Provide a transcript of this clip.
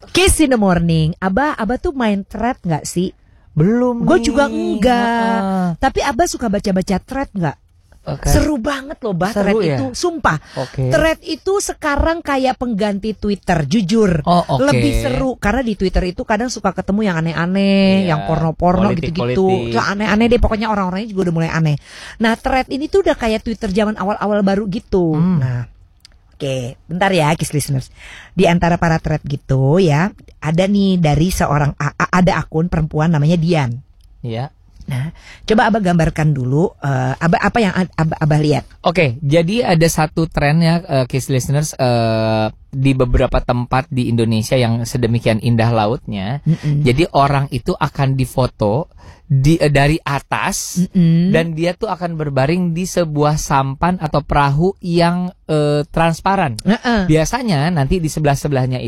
Kiss in the morning. Abah tuh main thread nggak sih? Belum. Gue nih. juga enggak. Tapi Abah suka baca-baca thread nggak? Okay. Seru banget loh bah thread ya? itu. Sumpah. Okay. Thread itu sekarang kayak pengganti Twitter. Jujur. Lebih seru. Karena di Twitter itu kadang suka ketemu yang aneh-aneh, yang porno-porno gitu-gitu. Itu aneh-aneh deh. Pokoknya orang-orangnya juga udah mulai aneh. Nah thread ini tuh udah kayak Twitter zaman awal-awal baru gitu. Nah oke, bentar ya Kiss listeners. Di antara para thread gitu ya, ada nih dari seorang ada akun perempuan namanya Dian. Iya. Nah, coba Abah gambarkan dulu apa yang Abah lihat. Oke, jadi ada satu tren ya Kiss listeners di beberapa tempat di Indonesia yang sedemikian indah lautnya. Jadi orang itu akan difoto dari atas dan dia tuh akan berbaring di sebuah sampan atau perahu yang transparan. Biasanya nanti di sebelah-sebelahnya